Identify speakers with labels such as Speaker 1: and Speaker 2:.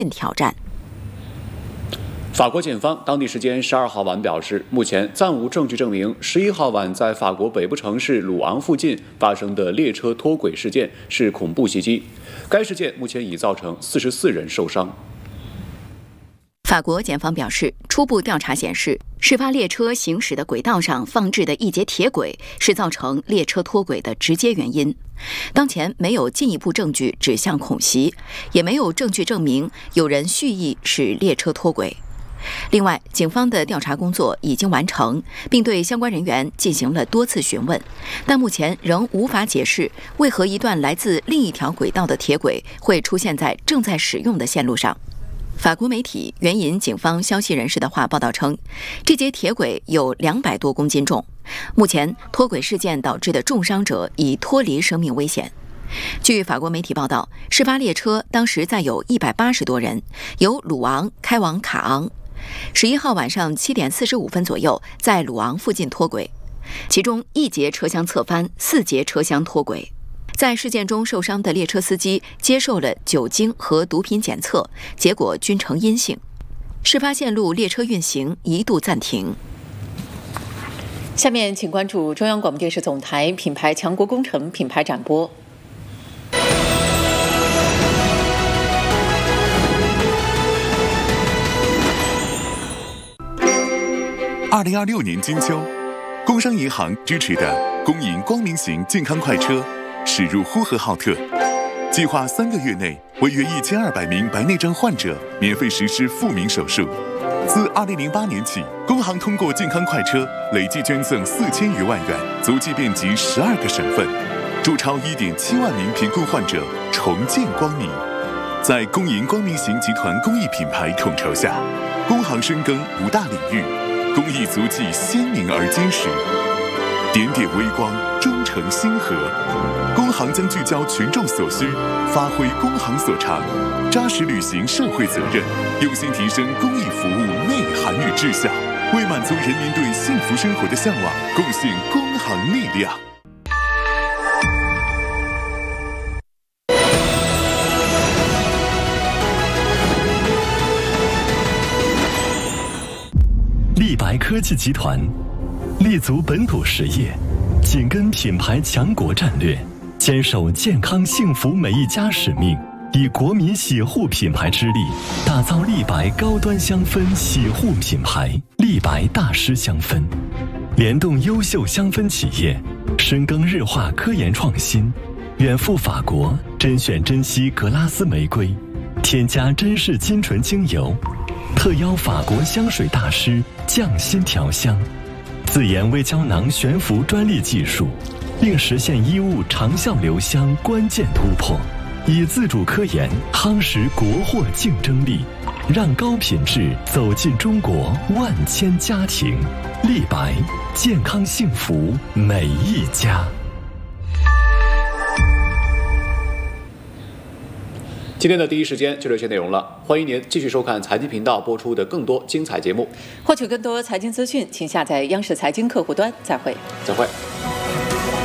Speaker 1: 挑战。
Speaker 2: 法国检方当地时间12号晚表示，目前暂无证据证明11号晚在法国北部城市鲁昂附近发生的列车脱轨事件是恐怖袭击。该事件目前已造成44人受伤。
Speaker 1: 法国检方表示，初步调查显示，事发列车行驶的轨道上放置的一节铁轨是造成列车脱轨的直接原因。当前没有进一步证据指向恐袭，也没有证据证明有人蓄意使列车脱轨。另外，警方的调查工作已经完成，并对相关人员进行了多次询问，但目前仍无法解释为何一段来自另一条轨道的铁轨会出现在正在使用的线路上。法国媒体援引警方消息人士的话报道称，这节铁轨有200多公斤重，目前脱轨事件导致的重伤者已脱离生命危险。据法国媒体报道，事发列车当时载有180多人，由鲁昂开往卡昂。11号晚上7点45分左右，在鲁昂附近脱轨，其中1节车厢侧翻，4节车厢脱轨。在事件中受伤的列车司机接受了酒精和毒品检测，结果均呈阴性。事发线路列车运行一度暂停。
Speaker 3: 下面请关注中央广播电视总台品牌强国工程品牌展播。
Speaker 4: 2026年金秋，工商银行支持的公银光明行健康快车驶入呼和浩特，计划3个月内为约1200名白内障患者免费实施复明手术。自2008年起，工行通过健康快车累计捐赠4000余万元，足迹遍及12个省份，助超1.7万名贫困患者重见光明。在公银光明行集团公益品牌统筹下，工行深耕5大领域，公益足迹鲜明而坚实，点点微光终成星河。工行将聚焦群众所需，发挥工行所长，扎实履行社会责任，用心提升公益服务内涵与质效，为满足人民对幸福生活的向往，贡献工行力量。
Speaker 5: 立白科技集团立足本土实业，紧跟品牌强国战略，坚守健康幸福每一家使命，以国民洗护品牌之力，打造立白高端香氛洗护品牌立白大师香氛，联动优秀香氛企业，深耕日化科研创新，远赴法国甄选珍稀格拉斯玫瑰，添加珍视金醇精油，特邀法国香水大师匠心调香，自研微胶囊悬浮专利技术，并实现衣物长效留香关键突破，以自主科研夯实国货竞争力，让高品质走进中国万千家庭。立白，健康幸福每一家。
Speaker 2: 今天的第一时间就这些内容了，欢迎您继续收看财经频道播出的更多精彩节目。
Speaker 3: 获取更多财经资讯，请下载央视财经客户端。再会。
Speaker 2: 再会。